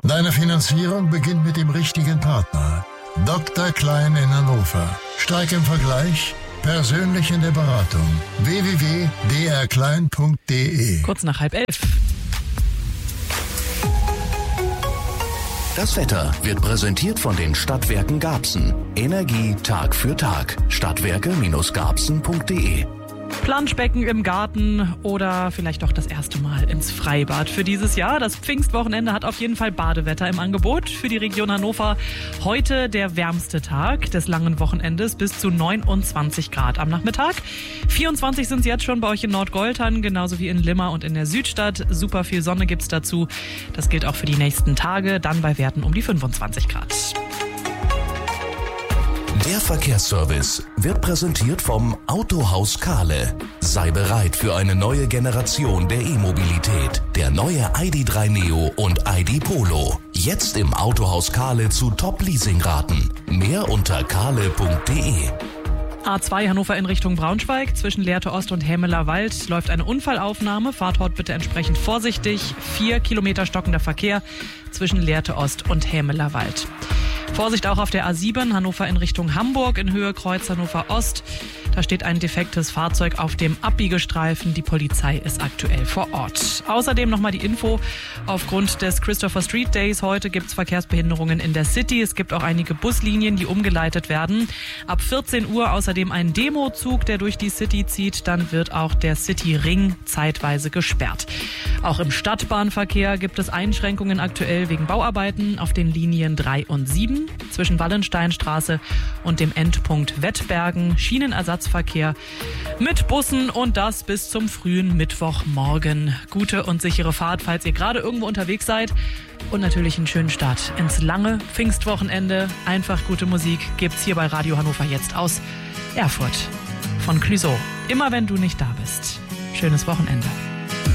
Deine Finanzierung beginnt mit dem richtigen Partner. Dr. Klein in Hannover. Stark im Vergleich, persönlich in der Beratung. www.drklein.de. Kurz nach 10:30. Das Wetter wird präsentiert von den Stadtwerken Garbsen. Energie Tag für Tag. Stadtwerke-garbsen.de. Planschbecken im Garten oder vielleicht doch das erste Mal ins Freibad für dieses Jahr. Das Pfingstwochenende hat auf jeden Fall Badewetter im Angebot für die Region Hannover. Heute der wärmste Tag des langen Wochenendes, bis zu 29 Grad am Nachmittag. 24 sind es jetzt schon bei euch in Nordgoltern, genauso wie in Limmer und in der Südstadt. Super viel Sonne gibt's dazu. Das gilt auch für die nächsten Tage, dann bei Werten um die 25 Grad. Der Verkehrsservice wird präsentiert vom Autohaus Kahle. Sei bereit für eine neue Generation der E-Mobilität. Der neue ID.3 Neo und ID Polo. Jetzt im Autohaus Kahle zu Top-Leasingraten. Mehr unter kahle.de. A2 Hannover in Richtung Braunschweig. Zwischen Lehrte Ost und Hämeler Wald läuft eine Unfallaufnahme. Fahrt dort bitte entsprechend vorsichtig. 4 Kilometer stockender Verkehr zwischen Lehrte Ost und Hämeler Wald. Vorsicht auch auf der A7 Hannover in Richtung Hamburg in Höhe Kreuz Hannover Ost. Da steht ein defektes Fahrzeug auf dem Abbiegestreifen. Die Polizei ist aktuell vor Ort. Außerdem nochmal die Info. Aufgrund des Christopher Street Days heute gibt es Verkehrsbehinderungen in der City. Es gibt auch einige Buslinien, die umgeleitet werden. Ab 14 Uhr außerdem ein Demozug, der durch die City zieht. Dann wird auch der City Ring zeitweise gesperrt. Auch im Stadtbahnverkehr gibt es Einschränkungen aktuell wegen Bauarbeiten auf den Linien 3 und 7 zwischen Wallensteinstraße und dem Endpunkt Wettbergen. Schienenersatzverkehr mit Bussen und das bis zum frühen Mittwochmorgen. Gute und sichere Fahrt, falls ihr gerade irgendwo unterwegs seid. Und natürlich einen schönen Start ins lange Pfingstwochenende. Einfach gute Musik gibt's hier bei Radio Hannover jetzt aus Erfurt von Clouseau. Immer wenn du nicht da bist. Schönes Wochenende.